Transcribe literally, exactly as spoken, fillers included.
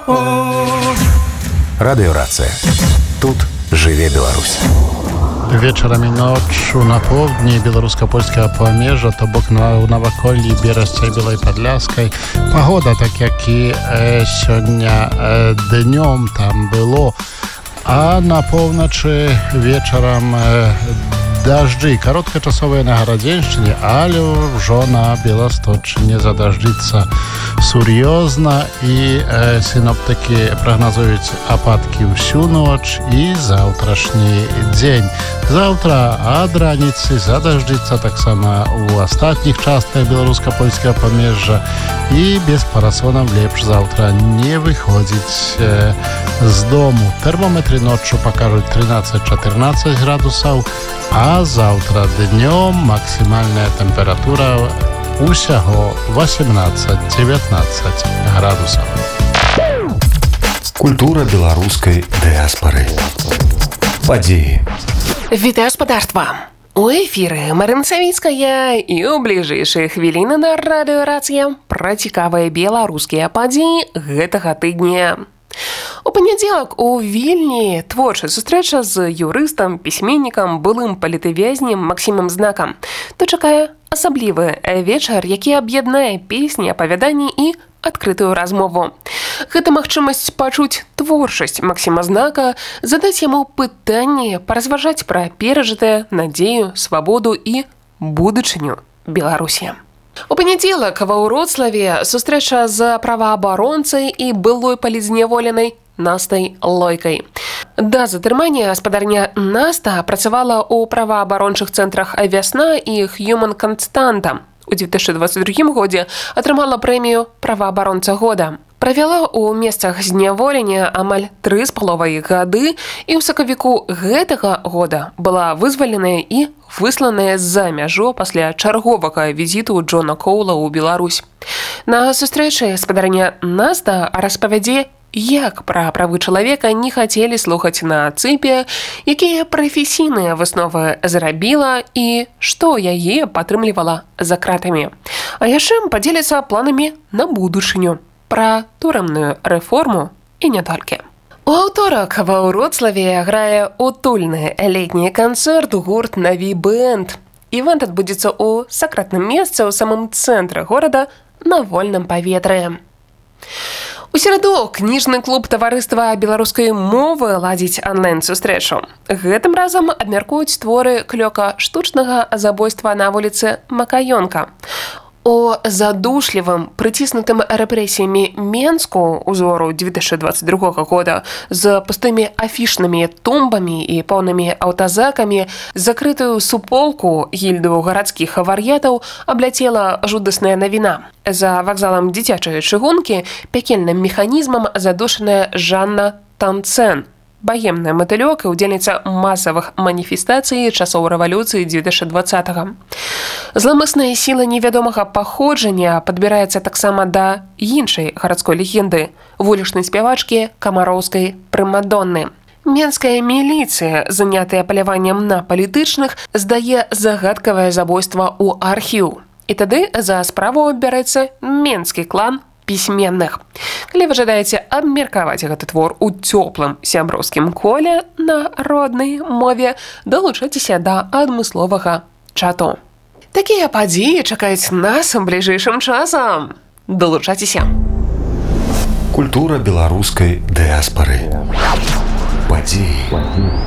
Радыёрацыя. Тут жыве Беларусь. Вечарам і ноччу на поўдні беларуска-польскага памежжа, то бок на наваколлі Берасця і Белай Падляскай. Пагода, так як і э, сёння э, днём там было. А на поўначы вечарам э, дажджы, кароткачасовыя на Гарадзеншчыне, але ўжо на Беласточчыне задажджыцца сур'ёзна, і э, сіноптыкі прагназуюць ападкі ўсю ноч і заўтрашні дзень. Заўтра ад раніцы задажджыцца таксама ў астатніх частках беларуска-польскага памежжа, і без парасонаў лепш заўтра не выходзіць э, з дому. Тэрмометры ноччу пакажуць трынаццаць-чатырнаццаць градусаў, а заўтра днём максімальная тэмпература усяго васемнаццаць-дзевятнаццаць градусаў. Культура беларускай дыяспары. Падзеі. Вітаю, спадарства! У эфіры Марына Савіцкая, і ў бліжэйшыя хвіліны на радыёрацыя пра цікавыя беларускія падзеі гэтага тыдня. У панядзелак у Вільні творчая сустрэча з юрыстам, пісьменнікам, былым палітвязнем Максімам Знакам. То чакае асаблівы вечар, які аб'яднае песні, апавяданні і адкрытую размову. Гэта магчымасць пачуць творчасць Максіма Знака, задаць яму пытанні, паразважаць пра перажытае, надзею, свабоду і будучыню Беларусі. У панядзелак ва Ўроцлаве сустрэча з праваабаронцай і былой палітзняволенай Настай Лойкай. Да затрымання гаспадарня Наста працавала ў праваабарончых цэнтрах «Вясна» і «Хьюман Канстанта». У две тысячы двадцать другім годзе атрымала прэмію «Праваабаронца года». Правяла ў месцах зняволення амаль тры з паловай гады, і ў сакавіку гэтага года была вызваленая і высланая з-за мяжу пасля чарговага візіту Джона Коула ў Беларусь. На сустрэчы гаспадарня Наста распавядзе, як пра правы чалавека не хацелі слухаць на цыпе, якія прафесійныя высновы зрабіла і што яе падтрымлівала за кратамі. А яшчэ падзеліцца планамі на будучыню, пра турэмную рэформу і не толькі. У аўторак ва Ўроцлаве грае утульны летні канцэрт гурт «Наві Бэнд». Івэнт адбудзецца ў сакрэтным месцы ў самым цэнтры горада на вольным паветры. У сераду кніжны клуб таварыства беларускай мовы ладзіць онлайн-сустрэчу. Гэтым разам абмяркуюць творы клёка штучнага забойства на вуліцы Макаёнка. У задушлівым, прыціснутым рэпрэсіямі Менску узору две тысячи двадцать другога года з пустымі афішнымі тумбамі і поўнымі аўтазакамі закрытую суполку гільду гарадскіх вар'ятаў абляцела жудасная навіна. За вакзалам дзіцячай чыгункі пякельным механізмам задушаная Жанна Танцэн, баемная матылёк і ўдзельніца масавых маніфестацый часоў рэвалюцыі две тысячи двадцатага. Зламысная сіла невядомага паходжання падбіраецца таксама да іншай гарадской легенды – вулічнай спявачкі камароўскай прымадонны. Менская міліцыя, занятая паляваннем на палітычных, здае загадкавае забойства ў архіў. І тады за справу бярэцца менскі клан пісьменных. Калі вы жадаеце абмеркаваць гэты твор у цёплым сяброўскім коле на роднай мове, далучайцеся да адмысловага чату. Такія падзеі чакаюць нас бліжэйшым часам. Далучайцеся. Культура беларускай дыяспары. Падзеі.